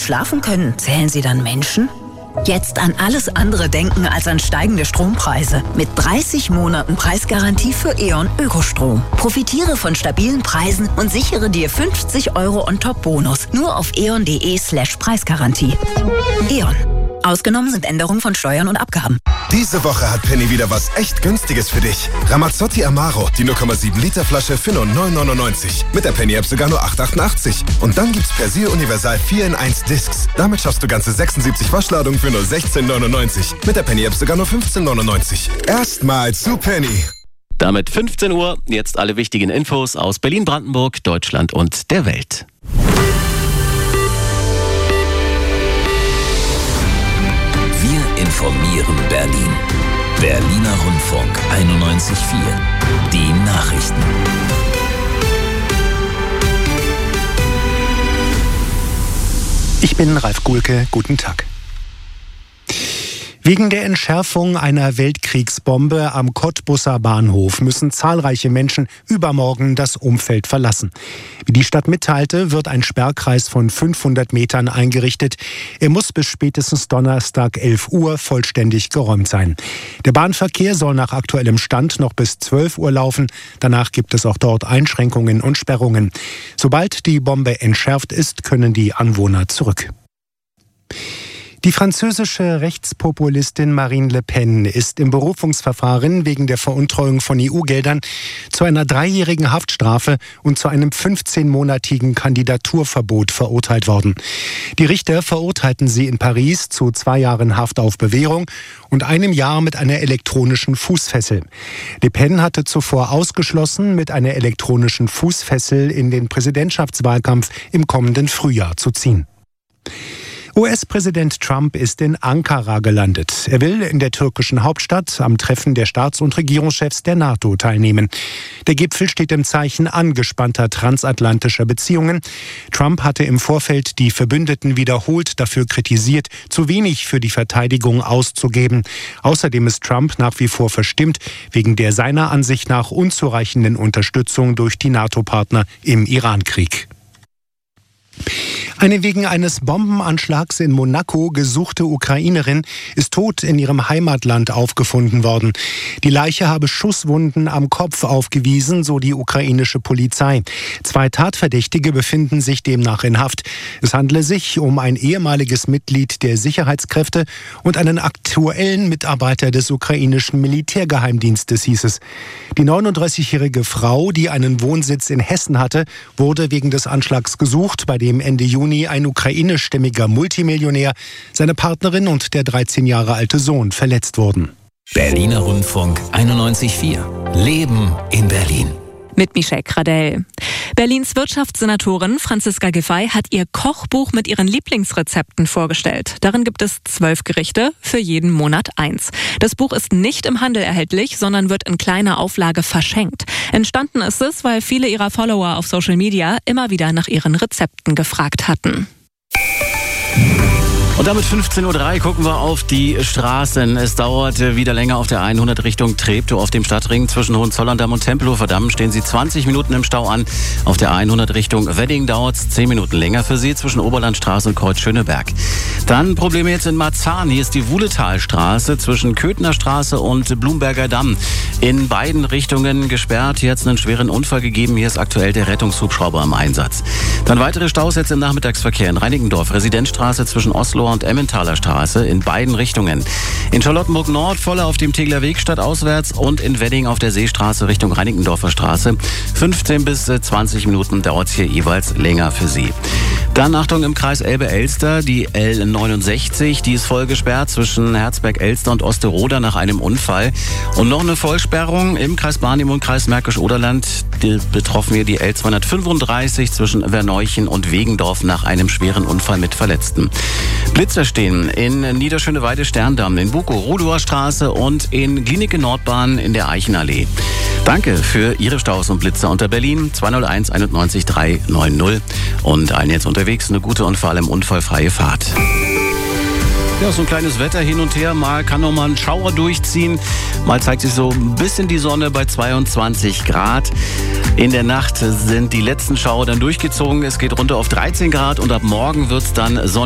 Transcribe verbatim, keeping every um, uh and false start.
schlafen können, zählen Sie dann Menschen? Jetzt an alles andere denken als an steigende Strompreise. Mit dreißig Monaten Preisgarantie für E.ON Ökostrom. Profitiere von stabilen Preisen und sichere dir fünfzig Euro On-Top-Bonus. Nur auf eon.de slash Preisgarantie. E.ON. Ausgenommen sind Änderungen von Steuern und Abgaben. Diese Woche hat Penny wieder was echt Günstiges für dich. Ramazzotti Amaro, die null Komma sieben Liter Flasche für nur neun neunundneunzig. Mit der Penny-App sogar nur acht achtundachtzig. Und dann gibt's Persil Universal vier in eins Discs. Damit schaffst du ganze sechsundsiebzig Waschladungen für nur sechzehn neunundneunzig. Mit der Penny-App sogar nur fünfzehn neunundneunzig. Erstmal zu Penny. Damit fünfzehn Uhr, jetzt alle wichtigen Infos aus Berlin, Brandenburg, Deutschland und der Welt. Wir informieren Berlin. Berliner Rundfunk einundneunzig Komma vier. Die Nachrichten. Ich bin Ralf Guhlke. Guten Tag. Wegen der Entschärfung einer Weltkriegsbombe am Cottbusser Bahnhof müssen zahlreiche Menschen übermorgen das Umfeld verlassen. Wie die Stadt mitteilte, wird ein Sperrkreis von fünfhundert Metern eingerichtet. Er muss bis spätestens Donnerstag elf Uhr vollständig geräumt sein. Der Bahnverkehr soll nach aktuellem Stand noch bis zwölf Uhr laufen. Danach gibt es auch dort Einschränkungen und Sperrungen. Sobald die Bombe entschärft ist, können die Anwohner zurück. Die französische Rechtspopulistin Marine Le Pen ist im Berufungsverfahren wegen der Veruntreuung von E U-Geldern zu einer dreijährigen Haftstrafe und zu einem fünfzehnmonatigen Kandidaturverbot verurteilt worden. Die Richter verurteilten sie in Paris zu zwei Jahren Haft auf Bewährung und einem Jahr mit einer elektronischen Fußfessel. Le Pen hatte zuvor ausgeschlossen, mit einer elektronischen Fußfessel in den Präsidentschaftswahlkampf im kommenden Frühjahr zu ziehen. U S-Präsident Trump ist in Ankara gelandet. Er will in der türkischen Hauptstadt am Treffen der Staats- und Regierungschefs der NATO teilnehmen. Der Gipfel steht im Zeichen angespannter transatlantischer Beziehungen. Trump hatte im Vorfeld die Verbündeten wiederholt dafür kritisiert, zu wenig für die Verteidigung auszugeben. Außerdem ist Trump nach wie vor verstimmt wegen der seiner Ansicht nach unzureichenden Unterstützung durch die NATO-Partner im Irankrieg. Eine wegen eines Bombenanschlags in Monaco gesuchte Ukrainerin ist tot in ihrem Heimatland aufgefunden worden. Die Leiche habe Schusswunden am Kopf aufgewiesen, so die ukrainische Polizei. Zwei Tatverdächtige befinden sich demnach in Haft. Es handele sich um ein ehemaliges Mitglied der Sicherheitskräfte und einen aktuellen Mitarbeiter des ukrainischen Militärgeheimdienstes, hieß es. Die neununddreißigjährige Frau, die einen Wohnsitz in Hessen hatte, wurde wegen des Anschlags gesucht, bei dem Ende Juni ein ukrainischstämmiger Multimillionär, seine Partnerin und der dreizehn Jahre alte Sohn verletzt wurden. Berliner Rundfunk einundneunzig Komma vier. Leben in Berlin. Mit Michelle Kradell. Berlins Wirtschaftssenatorin Franziska Giffey hat ihr Kochbuch mit ihren Lieblingsrezepten vorgestellt. Darin gibt es zwölf Gerichte, für jeden Monat eins. Das Buch ist nicht im Handel erhältlich, sondern wird in kleiner Auflage verschenkt. Entstanden ist es, weil viele ihrer Follower auf Social Media immer wieder nach ihren Rezepten gefragt hatten. Und damit fünfzehn Uhr drei gucken wir auf die Straßen. Es dauert wieder länger auf der hundert Richtung Treptow auf dem Stadtring zwischen Hohenzollern-Damm und Tempelhofer Damm. Stehen Sie zwanzig Minuten im Stau an. Auf der hundert Richtung Wedding dauert es zehn Minuten länger für Sie zwischen Oberlandstraße und Kreuz Schöneberg. Dann Probleme jetzt in Marzahn. Hier ist die Wuhletalstraße zwischen Köthner Straße und Blumberger Damm. In beiden Richtungen gesperrt. Hier hat es einen schweren Unfall gegeben. Hier ist aktuell der Rettungshubschrauber im Einsatz. Dann weitere Staus jetzt im Nachmittagsverkehr in Reinickendorf. Residenzstraße zwischen Oslo und Emmentaler Straße in beiden Richtungen. In Charlottenburg Nord voller auf dem Tegeler Weg stadtauswärts und in Wedding auf der Seestraße Richtung Reinickendorfer Straße. fünfzehn bis zwanzig Minuten dauert es hier jeweils länger für Sie. Dann Achtung im Kreis Elbe-Elster, die L neunundsechzig, die ist voll gesperrt zwischen Herzberg-Elster und Osterode nach einem Unfall. Und noch eine Vollsperrung im Kreis Barnim und Kreis Märkisch-Oderland. Die betroffen hier die L zweihundertfünfunddreißig zwischen Werneuchen und Wegendorf nach einem schweren Unfall mit Verletzten. Blitzer stehen in Niederschöneweide-Sterndamm, in Bukow, Rudower Straße und in Klinike Nordbahn in der Eichenallee. Danke für Ihre Staus und Blitzer unter Berlin zwei null eins einundneunzig drei neun null und allen jetzt unterwegs eine gute und vor allem unfallfreie Fahrt. Ja, so ein kleines Wetter hin und her. Mal kann noch mal ein Schauer durchziehen. Mal zeigt sich so ein bisschen die Sonne bei zweiundzwanzig Grad. In der Nacht sind die letzten Schauer dann durchgezogen. Es geht runter auf dreizehn Grad und ab morgen wird es dann sonnig.